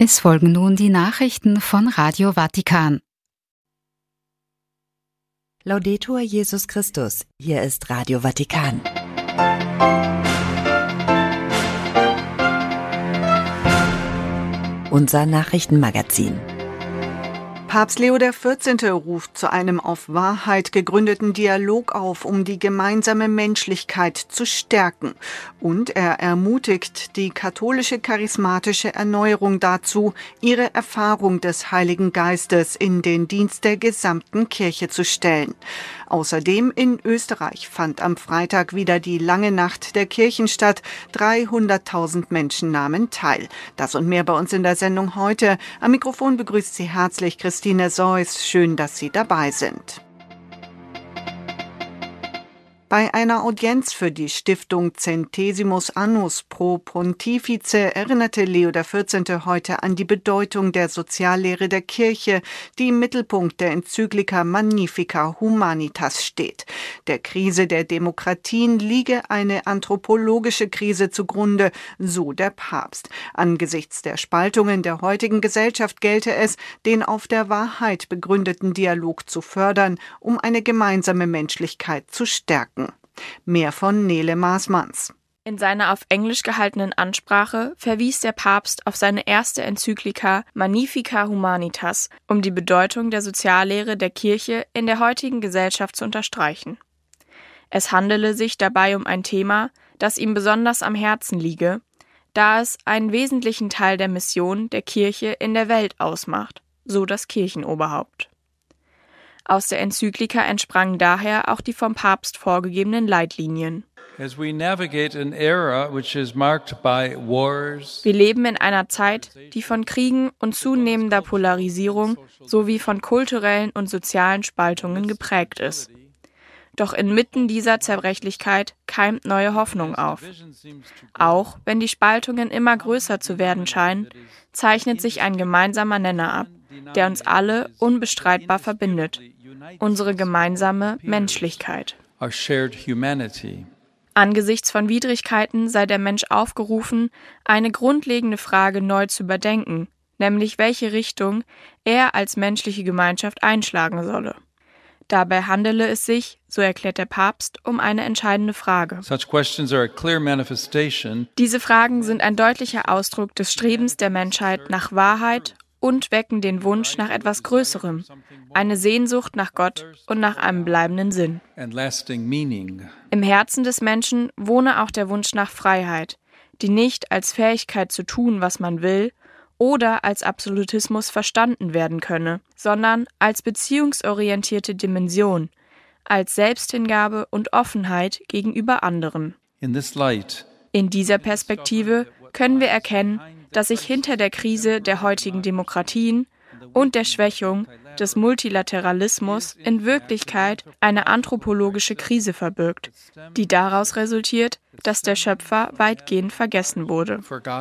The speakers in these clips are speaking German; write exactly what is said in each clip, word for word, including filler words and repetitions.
Es folgen nun die Nachrichten von Radio Vatikan. Laudetur Jesus Christus, hier ist Radio Vatikan. Unser Nachrichtenmagazin. Papst Leo der vierzehnte. Ruft zu einem auf Wahrheit gegründeten Dialog auf, um die gemeinsame Menschlichkeit zu stärken. Und er ermutigt die katholische charismatische Erneuerung dazu, ihre Erfahrung des Heiligen Geistes in den Dienst der gesamten Kirche zu stellen. Außerdem in Österreich fand am Freitag wieder die lange Nacht der Kirchen statt. dreihunderttausend Menschen nahmen teil. Das und mehr bei uns in der Sendung heute. Am Mikrofon begrüßt Sie herzlich Christine Seuss. Schön, dass Sie dabei sind. Bei einer Audienz für die Stiftung Centesimus Annus Pro Pontifice erinnerte Leo der vierzehnte. heute an die Bedeutung der Soziallehre der Kirche, die im Mittelpunkt der Enzyklika Magnificat Humanitas steht. Der Krise der Demokratien liege eine anthropologische Krise zugrunde, so der Papst. Angesichts der Spaltungen der heutigen Gesellschaft gelte es, den auf der Wahrheit begründeten Dialog zu fördern, um eine gemeinsame Menschlichkeit zu stärken. Mehr von Nele Maasmanns. In seiner auf Englisch gehaltenen Ansprache verwies der Papst auf seine erste Enzyklika Magnificat Humanitas, um die Bedeutung der Soziallehre der Kirche in der heutigen Gesellschaft zu unterstreichen. Es handele sich dabei um ein Thema, das ihm besonders am Herzen liege, da es einen wesentlichen Teil der Mission der Kirche in der Welt ausmacht, so das Kirchenoberhaupt. Aus der Enzyklika entsprangen daher auch die vom Papst vorgegebenen Leitlinien. Wir leben in einer Zeit, die von Kriegen und zunehmender Polarisierung sowie von kulturellen und sozialen Spaltungen geprägt ist. Doch inmitten dieser Zerbrechlichkeit keimt neue Hoffnung auf. Auch wenn die Spaltungen immer größer zu werden scheinen, zeichnet sich ein gemeinsamer Nenner ab, der uns alle unbestreitbar verbindet: unsere gemeinsame Menschlichkeit. Angesichts von Widrigkeiten sei der Mensch aufgerufen, eine grundlegende Frage neu zu überdenken, nämlich welche Richtung er als menschliche Gemeinschaft einschlagen solle. Dabei handele es sich, so erklärt der Papst, um eine entscheidende Frage. Diese Fragen sind ein deutlicher Ausdruck des Strebens der Menschheit nach Wahrheit und wecken den Wunsch nach etwas Größerem, eine Sehnsucht nach Gott und nach einem bleibenden Sinn. Im Herzen des Menschen wohne auch der Wunsch nach Freiheit, die nicht als Fähigkeit zu tun, was man will, oder als Absolutismus verstanden werden könne, sondern als beziehungsorientierte Dimension, als Selbsthingabe und Offenheit gegenüber anderen. In dieser Perspektive können wir erkennen, dass sich hinter der Krise der heutigen Demokratien und der Schwächung des Multilateralismus in Wirklichkeit eine anthropologische Krise verbirgt, die daraus resultiert, dass der Schöpfer weitgehend vergessen wurde.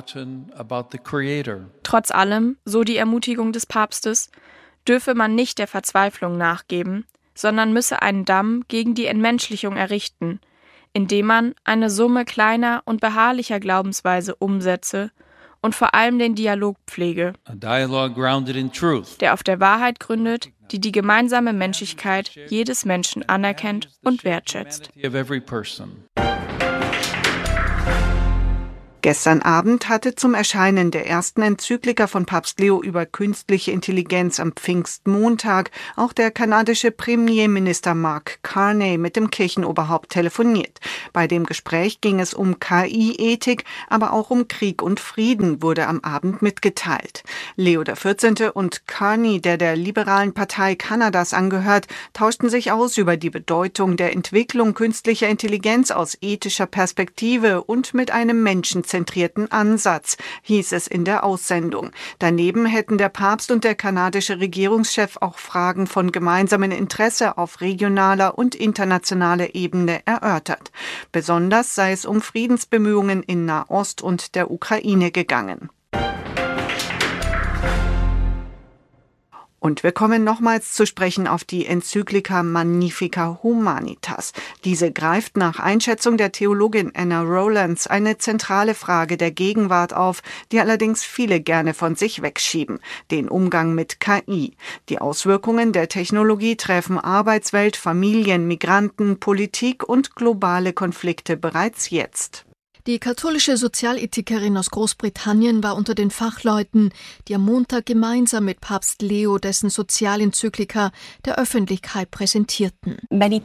Trotz allem, so die Ermutigung des Papstes, dürfe man nicht der Verzweiflung nachgeben, sondern müsse einen Damm gegen die Entmenschlichung errichten, indem man eine Summe kleiner und beharrlicher Glaubensweise umsetze und vor allem den Dialog pflege, der auf der Wahrheit gründet, die die gemeinsame Menschlichkeit jedes Menschen anerkennt und wertschätzt. Gestern Abend hatte zum Erscheinen der ersten Enzyklika von Papst Leo über künstliche Intelligenz am Pfingstmontag auch der kanadische Premierminister Mark Carney mit dem Kirchenoberhaupt telefoniert. Bei dem Gespräch ging es um K I-Ethik, aber auch um Krieg und Frieden, wurde am Abend mitgeteilt. Leo der vierzehnte. und Carney, der der Liberalen Partei Kanadas angehört, tauschten sich aus über die Bedeutung der Entwicklung künstlicher Intelligenz aus ethischer Perspektive und mit einem Menschen zentrierten Ansatz, hieß es in der Aussendung. Daneben hätten der Papst und der kanadische Regierungschef auch Fragen von gemeinsamem Interesse auf regionaler und internationaler Ebene erörtert. Besonders sei es um Friedensbemühungen in Nahost und der Ukraine gegangen. Und wir kommen nochmals zu sprechen auf die Enzyklika Magnificat Humanitas. Diese greift nach Einschätzung der Theologin Anna Rowlands eine zentrale Frage der Gegenwart auf, die allerdings viele gerne von sich wegschieben: den Umgang mit K I. Die Auswirkungen der Technologie treffen Arbeitswelt, Familien, Migranten, Politik und globale Konflikte bereits jetzt. Die katholische Sozialethikerin aus Großbritannien war unter den Fachleuten, die am Montag gemeinsam mit Papst Leo dessen Sozialenzyklika der Öffentlichkeit präsentierten.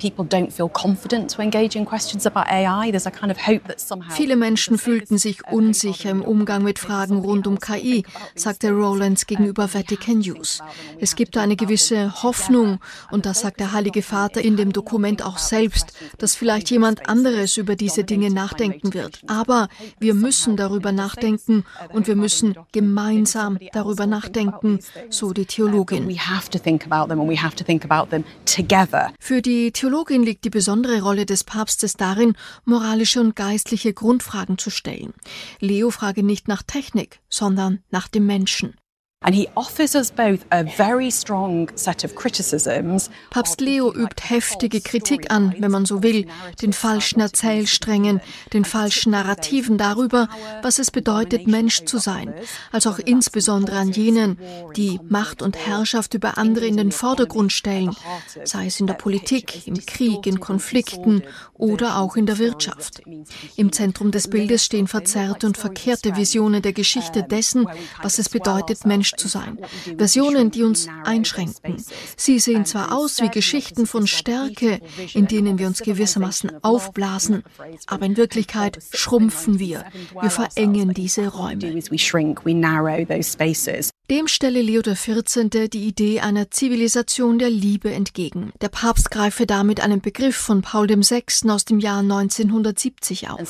Viele Menschen fühlten sich unsicher im Umgang mit Fragen rund um K I, sagte Rowlands gegenüber Vatican News. Es gibt eine gewisse Hoffnung, und das sagt der Heilige Vater in dem Dokument auch selbst, dass vielleicht jemand anderes über diese Dinge nachdenken wird. Aber wir müssen darüber nachdenken und wir müssen gemeinsam darüber nachdenken, so die Theologin. Für die Theologin liegt die besondere Rolle des Papstes darin, moralische und geistliche Grundfragen zu stellen. Leo frage nicht nach Technik, sondern nach dem Menschen. And he offers us both a very strong set of criticisms. Papst Leo übt heftige Kritik an, wenn man so will, den falschen Erzählsträngen, den falschen Narrativen darüber, was es bedeutet, Mensch zu sein, als auch insbesondere an jenen, die Macht und Herrschaft über andere in den Vordergrund stellen, sei es in der Politik, im Krieg, in Konflikten oder auch in der Wirtschaft. Im Zentrum des Bildes stehen verzerrte und verkehrte Visionen der Geschichte dessen, was es bedeutet, Mensch zu sein. Versionen, die uns einschränken. Sie sehen zwar aus wie Geschichten von Stärke, in denen wir uns gewissermaßen aufblasen, aber in Wirklichkeit schrumpfen wir. Wir verengen diese Räume. Dem stelle Leo der vierzehnte die Idee einer Zivilisation der Liebe entgegen. Der Papst greife damit einen Begriff von Paul der Sechste aus dem Jahr neunzehnhundertsiebzig auf.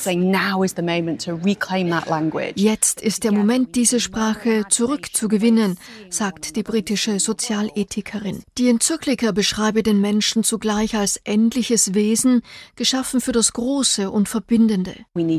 Jetzt ist der Moment, diese Sprache zurückzugewinnen, sagt die britische Sozialethikerin. Die Enzyklika beschreibe den Menschen zugleich als endliches Wesen, geschaffen für das Große und Verbindende.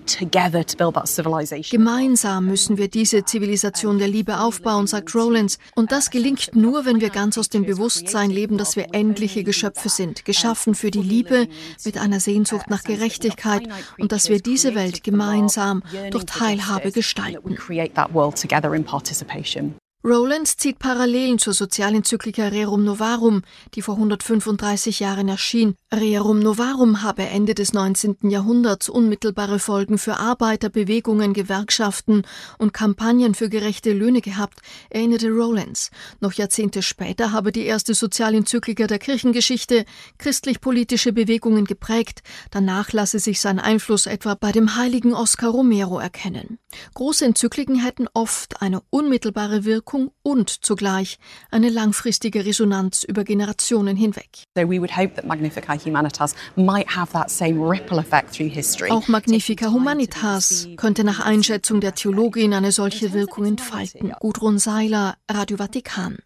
Gemeinsam müssen wir diese Zivilisation der Liebe aufbauen, sagt Rowlands. Und das gelingt nur, wenn wir ganz aus dem Bewusstsein leben, dass wir endliche Geschöpfe sind, geschaffen für die Liebe, mit einer Sehnsucht nach Gerechtigkeit, und dass wir diese Welt gemeinsam durch Teilhabe gestalten. Rowlands zieht Parallelen zur Sozialenzyklika Rerum Novarum, die vor hundertfünfunddreißig Jahren erschien. Rerum Novarum habe Ende des neunzehnten Jahrhunderts unmittelbare Folgen für Arbeiterbewegungen, Gewerkschaften und Kampagnen für gerechte Löhne gehabt, erinnerte Rowlands. Noch Jahrzehnte später habe die erste Sozialenzyklika der Kirchengeschichte christlich-politische Bewegungen geprägt. Danach lasse sich sein Einfluss etwa bei dem heiligen Oscar Romero erkennen. Große Enzykliken hätten oft eine unmittelbare Wirkung und zugleich eine langfristige Resonanz über Generationen hinweg. Auch Magnificat Humanitas könnte nach Einschätzung der Theologin eine solche Wirkung entfalten. Gudrun Seiler, Radio Vatikan.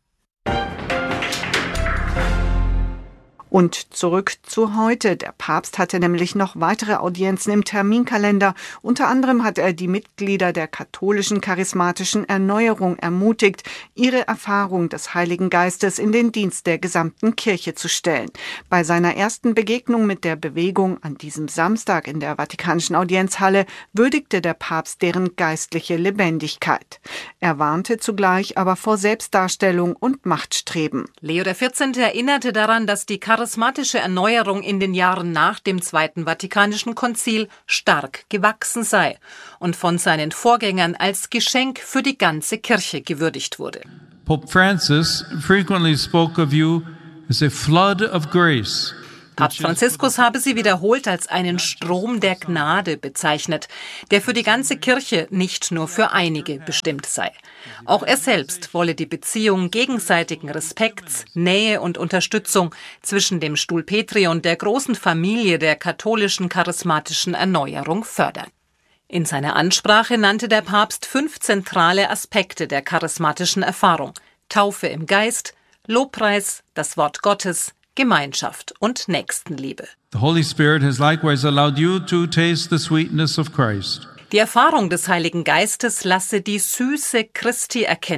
Und zurück zu heute. Der Papst hatte nämlich noch weitere Audienzen im Terminkalender. Unter anderem hat er die Mitglieder der katholischen charismatischen Erneuerung ermutigt, ihre Erfahrung des Heiligen Geistes in den Dienst der gesamten Kirche zu stellen. Bei seiner ersten Begegnung mit der Bewegung an diesem Samstag in der Vatikanischen Audienzhalle würdigte der Papst deren geistliche Lebendigkeit. Er warnte zugleich aber vor Selbstdarstellung und Machtstreben. Leo der vierzehnte erinnerte daran, dass die charismatische Erneuerung in den Jahren nach dem Zweiten Vatikanischen Konzil stark gewachsen sei und von seinen Vorgängern als Geschenk für die ganze Kirche gewürdigt wurde. Pope Francis frequently spoke of you as a flood of grace. Papst Franziskus habe sie wiederholt als einen Strom der Gnade bezeichnet, der für die ganze Kirche, nicht nur für einige, bestimmt sei. Auch er selbst wolle die Beziehung gegenseitigen Respekts, Nähe und Unterstützung zwischen dem Stuhl Petri und der großen Familie der katholischen charismatischen Erneuerung fördern. In seiner Ansprache nannte der Papst fünf zentrale Aspekte der charismatischen Erfahrung: Taufe im Geist, Lobpreis, das Wort Gottes, Gemeinschaft und Nächstenliebe. The Holy Spirit has likewise allowed you to taste the sweetness of Christ. Die Erfahrung des Heiligen Geistes lasse die Süße Christi erkennen.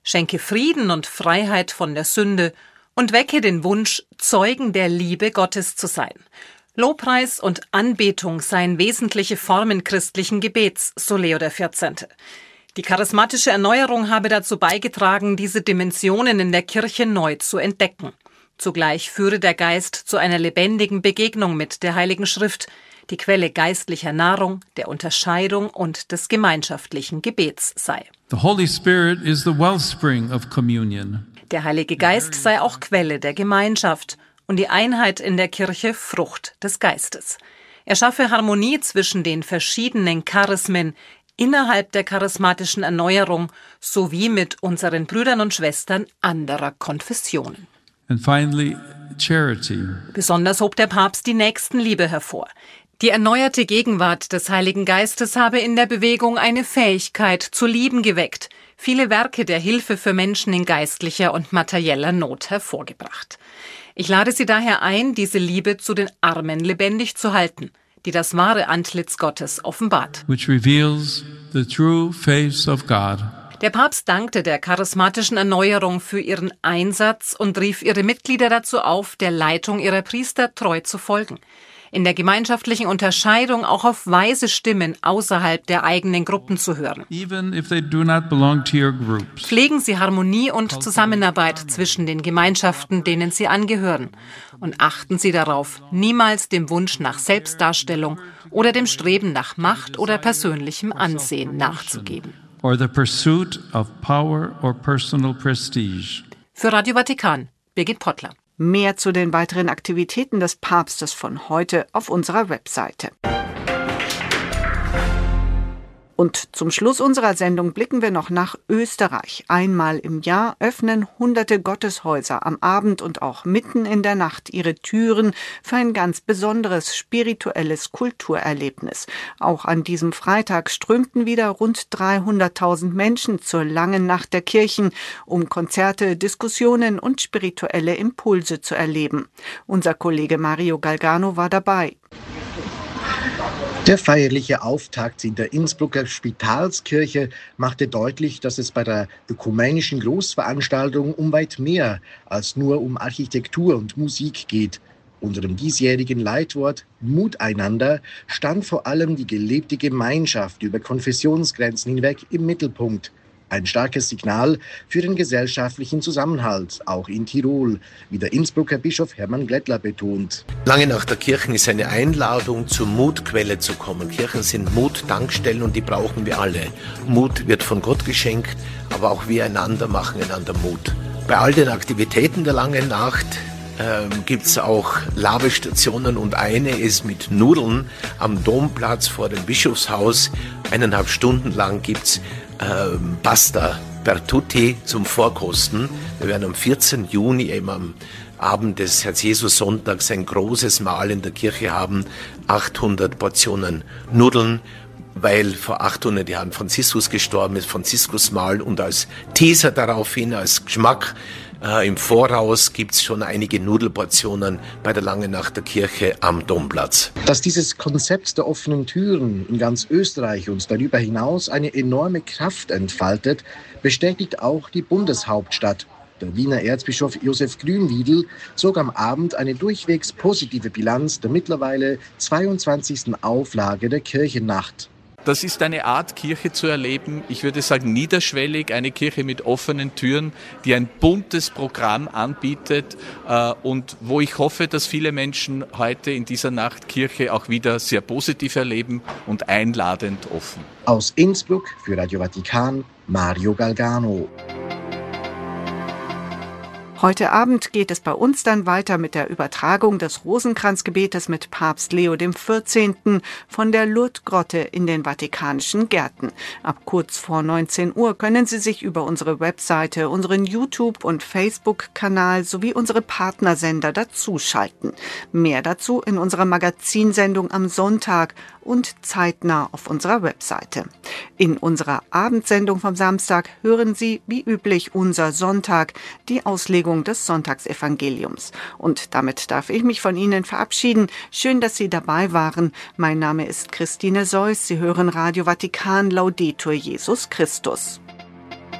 schenke Frieden und Freiheit von der Sünde und wecke den Wunsch, Zeugen der Liebe Gottes zu sein. Lobpreis und Anbetung seien wesentliche Formen christlichen Gebets, so Leo der vierzehnte. Die charismatische Erneuerung habe dazu beigetragen, diese Dimensionen in der Kirche neu zu entdecken. Zugleich führe der Geist zu einer lebendigen Begegnung mit der Heiligen Schrift, die Quelle geistlicher Nahrung, der Unterscheidung und des gemeinschaftlichen Gebets sei. The Holy Spirit is the wellspring of communion. Der Heilige Geist sei auch Quelle der Gemeinschaft und die Einheit in der Kirche Frucht des Geistes. Er schaffe Harmonie zwischen den verschiedenen Charismen innerhalb der charismatischen Erneuerung sowie mit unseren Brüdern und Schwestern anderer Konfessionen. And finally, charity. Besonders hob der Papst die Nächstenliebe hervor. Die erneuerte Gegenwart des Heiligen Geistes habe in der Bewegung eine Fähigkeit zu lieben geweckt, viele Werke der Hilfe für Menschen in geistlicher und materieller Not hervorgebracht. Ich lade Sie daher ein, diese Liebe zu den Armen lebendig zu halten, die das wahre Antlitz Gottes offenbart. Which reveals the true face of God. Der Papst dankte der charismatischen Erneuerung für ihren Einsatz und rief ihre Mitglieder dazu auf, der Leitung ihrer Priester treu zu folgen. In der gemeinschaftlichen Unterscheidung auch auf weise Stimmen außerhalb der eigenen Gruppen zu hören. Even if they do not belong to your groups. Pflegen Sie Harmonie und Zusammenarbeit zwischen den Gemeinschaften, denen Sie angehören. Und achten Sie darauf, niemals dem Wunsch nach Selbstdarstellung oder dem Streben nach Macht oder persönlichem Ansehen nachzugeben. Or the pursuit of power or personal prestige. Für Radio Vatikan, Birgit Pottler. Mehr zu den weiteren Aktivitäten des Papstes von heute auf unserer Webseite. Und zum Schluss unserer Sendung blicken wir noch nach Österreich. Einmal im Jahr öffnen hunderte Gotteshäuser am Abend und auch mitten in der Nacht ihre Türen für ein ganz besonderes spirituelles Kulturerlebnis. Auch an diesem Freitag strömten wieder rund dreihunderttausend Menschen zur langen Nacht der Kirchen, um Konzerte, Diskussionen und spirituelle Impulse zu erleben. Unser Kollege Mario Galgano war dabei. Der feierliche Auftakt in der Innsbrucker Spitalskirche machte deutlich, dass es bei der ökumenischen Großveranstaltung um weit mehr als nur um Architektur und Musik geht. Unter dem diesjährigen Leitwort Mut einander stand vor allem die gelebte Gemeinschaft über Konfessionsgrenzen hinweg im Mittelpunkt. Ein starkes Signal für den gesellschaftlichen Zusammenhalt, auch in Tirol, wie der Innsbrucker Bischof Hermann Glättler betont. Lange Nacht der Kirchen ist eine Einladung, zur Mutquelle zu kommen. Kirchen sind Mut-Tankstellen und die brauchen wir alle. Mut wird von Gott geschenkt, aber auch wir einander machen einander Mut. Bei all den Aktivitäten der Langen Nacht ähm, gibt es auch Labestationen und eine ist mit Nudeln am Domplatz vor dem Bischofshaus. Eineinhalb Stunden lang gibt es Ähm, Pasta per tutti zum Vorkosten. Wir werden am vierzehnten Juni, eben am Abend des Herz-Jesus-Sonntags, ein großes Mahl in der Kirche haben. achthundert Portionen Nudeln, weil vor achthundert Jahren Franziskus gestorben ist, Franziskusmahl, und als Teaser daraufhin, als Geschmack äh, im Voraus gibt es schon einige Nudelportionen bei der Langen Nacht der Kirche am Domplatz. Dass dieses Konzept der offenen Türen in ganz Österreich und darüber hinaus eine enorme Kraft entfaltet, bestätigt auch die Bundeshauptstadt. Der Wiener Erzbischof Josef Grünwiedel zog am Abend eine durchwegs positive Bilanz der mittlerweile zweiundzwanzigsten Auflage der Kirchennacht. Das ist eine Art, Kirche zu erleben, ich würde sagen niederschwellig, eine Kirche mit offenen Türen, die ein buntes Programm anbietet äh, und wo ich hoffe, dass viele Menschen heute in dieser Nacht Kirche auch wieder sehr positiv erleben und einladend offen. Aus Innsbruck für Radio Vatikan, Mario Galgano. Heute Abend geht es bei uns dann weiter mit der Übertragung des Rosenkranzgebetes mit Papst Leo dem vierzehnten von der Lourdes-Grotte in den Vatikanischen Gärten. Ab kurz vor neunzehn Uhr können Sie sich über unsere Webseite, unseren YouTube- und Facebook-Kanal sowie unsere Partnersender dazuschalten. Mehr dazu in unserer Magazinsendung am Sonntag und zeitnah auf unserer Webseite. In unserer Abendsendung vom Samstag hören Sie wie üblich unser Sonntag, die Auslegung des Sonntagsevangeliums. Und damit darf ich mich von Ihnen verabschieden. Schön, dass Sie dabei waren. Mein Name ist Christine Seuss. Sie hören Radio Vatikan, Laudetur Jesus Christus.